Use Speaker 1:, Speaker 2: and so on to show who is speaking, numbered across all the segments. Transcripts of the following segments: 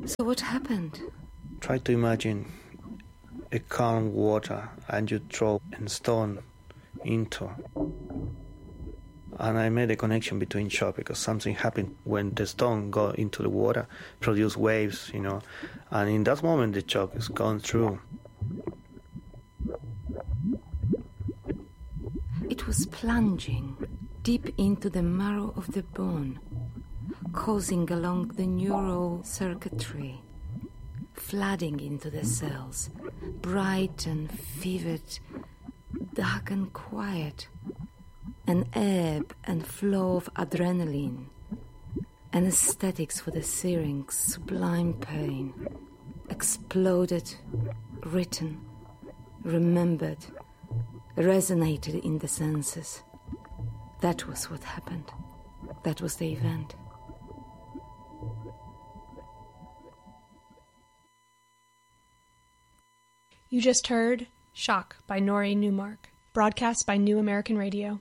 Speaker 1: So what happened?
Speaker 2: Try to imagine a calm water and you throw a stone into. And I made a connection between shock because something happened when the stone got into the water, produced waves, and in that moment the shock is gone through.
Speaker 1: It was plunging deep into the marrow of the bone, causing along the neural circuitry, flooding into the cells, bright and vivid, dark and quiet, an ebb and flow of adrenaline, anesthetics for the searing, sublime pain, exploded, written, remembered, resonated in the senses. That was what happened. That was the event.
Speaker 3: You just heard Shock by Norrie Newmark, broadcast by New American Radio.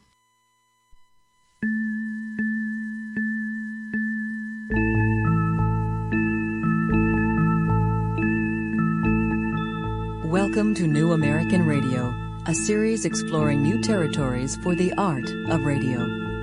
Speaker 4: Welcome to New American Radio, a series exploring new territories for the art of radio.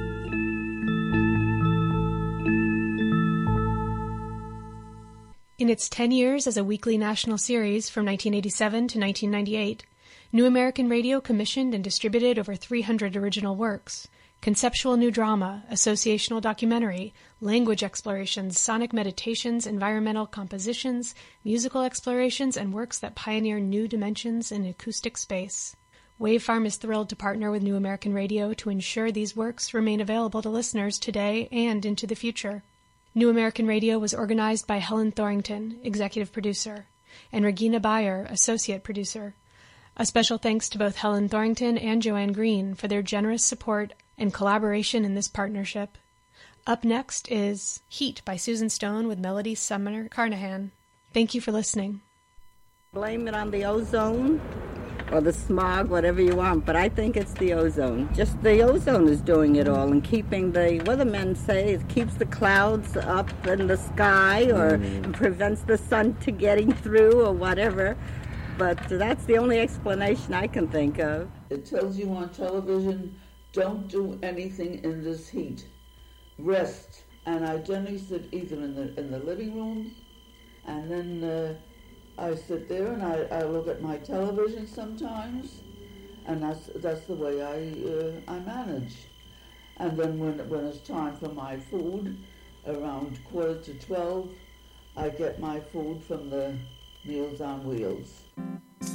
Speaker 3: In its 10 years as a weekly national series from 1987 to 1998, New American Radio commissioned and distributed over 300 original works. Conceptual new drama, associational documentary, language explorations, sonic meditations, environmental compositions, musical explorations, and works that pioneer new dimensions in acoustic space. Wavefarm is thrilled to partner with New American Radio to ensure these works remain available to listeners today and into the future. New American Radio was organized by Helen Thorington, executive producer, and Regina Bayer, associate producer. A special thanks to both Helen Thorington and Joanne Green for their generous support and collaboration in this partnership. Up next is Heat by Susan Stone with Melody Sumner Carnahan. Thank you for listening.
Speaker 5: Blame it on the ozone or the smog, whatever you want, but I think it's the ozone. Just the ozone is doing it all and keeping the weathermen say it keeps the clouds up in the sky or prevents the sun to getting through or whatever. But that's the only explanation I can think of.
Speaker 6: It tells you on television, don't do anything in this heat. Rest. And I generally sit either in the living room, and then I sit there and I look at my television sometimes, and that's the way I manage. And then when it's time for my food, around 11:45, I get my food from the Meals on Wheels.